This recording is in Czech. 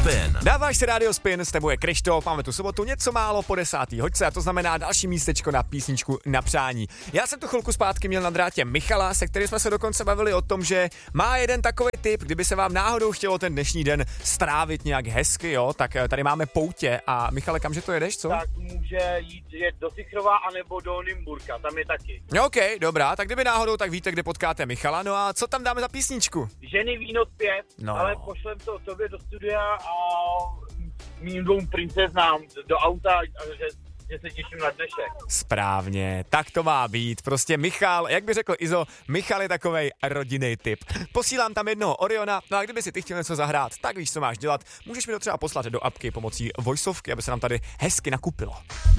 Spin. Dáváš si Radio Spin, s tebou je Krištof, máme tu sobotu něco málo po 10. hoďce a to znamená další místečko na písničku na přání. Já jsem tu chvilku zpátky měl na drátě Michala, se kterým jsme se dokonce bavili o tom, že má jeden takový tip, kdyby se vám náhodou chtělo ten dnešní den strávit nějak hezky, jo, tak tady máme Poutě a Michale, kamže to jedeš, co? Tak může jet do Sichrova anebo do Nymburka, tam je taky. OK, dobrá, tak kdyby náhodou, tak víte, kde potkáte Michala, no a co tam dáme za písničku? Ženy, víno, zpěv, No. ale pošlem to tobě do studia a mým dvou princeznám do auta, že se těším na dnešek. Správně, tak to má být. Prostě Michal, jak by řekl Izo, Michal je takovej rodinný typ. Posílám tam jednoho Oriona, no a kdyby si ty chtěl něco zahrát, tak víš, co máš dělat. Můžeš mi to třeba poslat do apky pomocí voiceovky, aby se nám tady hezky nakupilo.